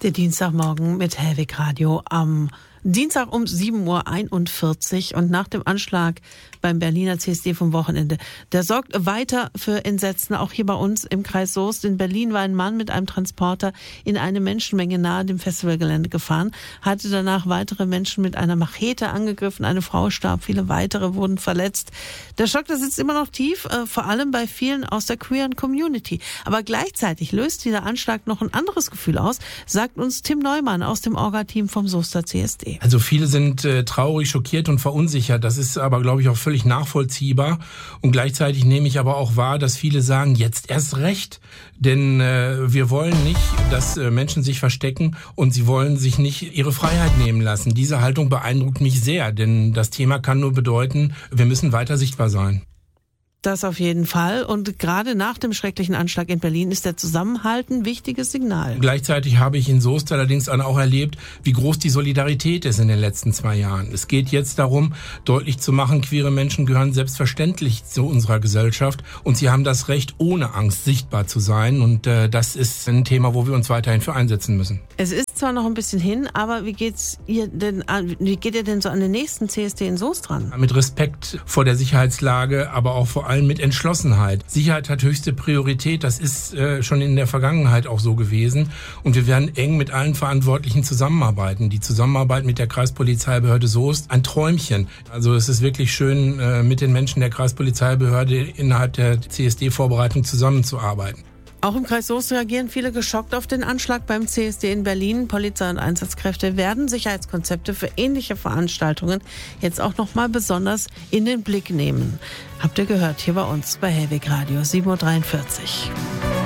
Der Dienstagmorgen mit Hellwig Radio am Dienstag um 7.41 Uhr und nach dem Anschlag beim Berliner CSD vom Wochenende. Der sorgt weiter für Entsetzen, auch hier bei uns im Kreis Soest. In Berlin war ein Mann mit einem Transporter in eine Menschenmenge nahe dem Festivalgelände gefahren, hatte danach weitere Menschen mit einer Machete angegriffen, eine Frau starb, viele weitere wurden verletzt. Der Schock, der sitzt immer noch tief, vor allem bei vielen aus der queeren Community. Aber gleichzeitig löst dieser Anschlag noch ein anderes Gefühl aus, sagt uns Tim Neumann aus dem Orga-Team vom Soester CSD. Also viele sind traurig, schockiert und verunsichert. Das ist aber, glaube ich, auch völlig nachvollziehbar. Und gleichzeitig nehme ich aber auch wahr, dass viele sagen, jetzt erst recht. Denn wir wollen nicht, dass Menschen sich verstecken und sie wollen sich nicht ihre Freiheit nehmen lassen. Diese Haltung beeindruckt mich sehr, denn das Thema kann nur bedeuten, wir müssen weiter sichtbar sein. Das auf jeden Fall. Und gerade nach dem schrecklichen Anschlag in Berlin ist der Zusammenhalt ein wichtiges Signal. Gleichzeitig habe ich in Soest allerdings auch erlebt, wie groß die Solidarität ist in den letzten 2 Jahren. Es geht jetzt darum, deutlich zu machen, queere Menschen gehören selbstverständlich zu unserer Gesellschaft und sie haben das Recht, ohne Angst sichtbar zu sein. Und das ist ein Thema, wo wir uns weiterhin für einsetzen müssen. Es ist zwar noch ein bisschen hin, aber wie geht ihr denn so an den nächsten CSD in Soest ran? Mit Respekt vor der Sicherheitslage, aber auch vor allem mit Entschlossenheit. Sicherheit hat höchste Priorität, das ist schon in der Vergangenheit auch so gewesen. Und wir werden eng mit allen Verantwortlichen zusammenarbeiten. Die Zusammenarbeit mit der Kreispolizeibehörde Soest, ein Träumchen. Also es ist wirklich schön, mit den Menschen der Kreispolizeibehörde innerhalb der CSD-Vorbereitung zusammenzuarbeiten. Auch im Kreis Soest reagieren viele geschockt auf den Anschlag beim CSD in Berlin. Polizei und Einsatzkräfte werden Sicherheitskonzepte für ähnliche Veranstaltungen jetzt auch nochmal besonders in den Blick nehmen. Habt ihr gehört hier bei uns bei Hellwig Radio 7.43 Uhr.